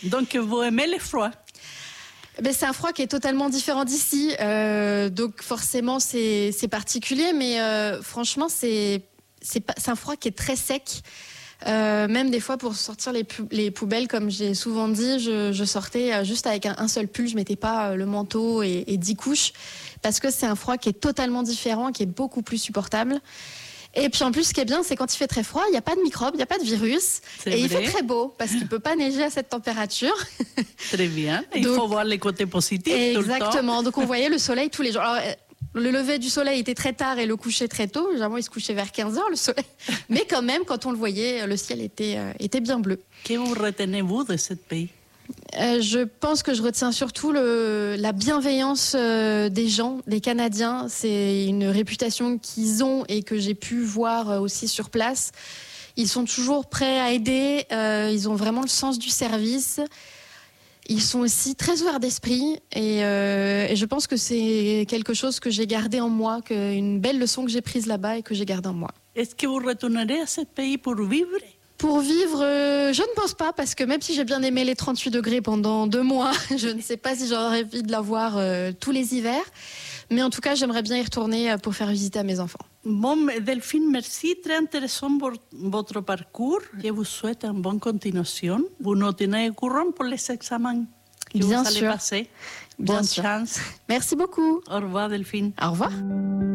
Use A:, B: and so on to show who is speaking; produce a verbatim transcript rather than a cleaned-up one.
A: Donc, vous aimez les froids?
B: Ben, c'est un froid qui est totalement différent d'ici, euh, donc forcément c'est, c'est particulier, mais euh, franchement c'est, c'est, pas, c'est un froid qui est très sec. Euh, même des fois pour sortir les, pu- les poubelles, comme j'ai souvent dit, je, je sortais juste avec un, un seul pull, je mettais pas le manteau et, et dix couches, parce que c'est un froid qui est totalement différent, qui est beaucoup plus supportable. Et puis en plus, ce qui est bien, c'est quand il fait très froid, il n'y a pas de microbes, il n'y a pas de virus.
A: C'est
B: et
A: vrai.
B: Il fait très beau, parce qu'il ne peut pas neiger à cette température.
A: Très bien. Il
B: Donc,
A: faut voir les côtés positifs
B: exactement.
A: tout le temps.
B: Donc on voyait le soleil tous les jours. Alors, le lever du soleil était très tard et le coucher très tôt. Généralement, il se couchait vers quinze heures, le soleil. Mais quand même, quand on le voyait, le ciel était, euh, était bien bleu.
A: Que vous retenez-vous de ce pays?
B: Euh, je pense que je retiens surtout le, la bienveillance euh, des gens, des Canadiens. C'est une réputation qu'ils ont et que j'ai pu voir euh, aussi sur place. Ils sont toujours prêts à aider. Euh, ils ont vraiment le sens du service. Ils sont aussi très ouverts d'esprit. Et, euh, et je pense que c'est quelque chose que j'ai gardé en moi, que, une belle leçon que j'ai prise là-bas et que j'ai gardée en moi.
A: Est-ce que vous retournerez à ce pays pour vivre?
B: Pour vivre, euh, je ne pense pas, parce que même si j'ai bien aimé les trente-huit degrés pendant deux mois, je ne sais pas si j'aurais envie de l'avoir euh, tous les hivers. Mais en tout cas, j'aimerais bien y retourner euh, pour faire visiter à mes enfants.
A: Bon, Delphine, merci. Très intéressant pour votre parcours. Je vous souhaite une bonne continuation. Vous nous tenez au courant pour les examens que
B: Bien
A: vous allez
B: sûr.
A: passer.
B: Bien
A: Bonne
B: sûr.
A: chance.
B: Merci beaucoup.
A: Au revoir, Delphine.
B: Au revoir.